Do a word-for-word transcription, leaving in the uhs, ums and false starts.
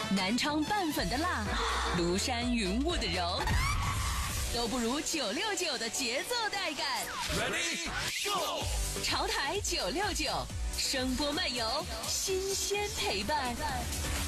南昌拌粉的辣，庐山云雾的柔，都不如九六九的节奏带感。 Ready Show， 潮台九六九，声波漫游，新鲜陪伴。